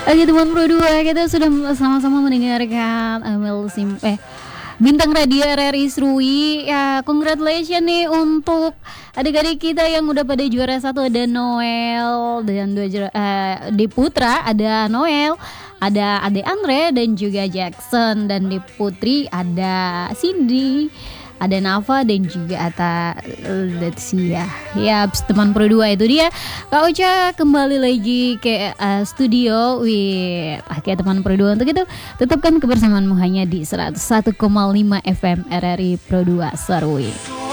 Oke teman Pro 2, kita sudah sama-sama mendengarkan Bintang Radio RRI Serui. Ya, congratulations nih untuk adik-adik kita yang udah pada juara 1. Ada Noel dan di Putra ada Noel, ada Ade Andre dan juga Jackson, dan di Putri ada Cindy, ada Nafa dan juga Ata Letsia. Ya, teman Pro 2 itu dia. Kak Ocha kembali lagi ke studio with teman Pro 2. Untuk itu, tetapkan kebersamaanmu hanya di 101,5 FM RRI Pro 2 Serui.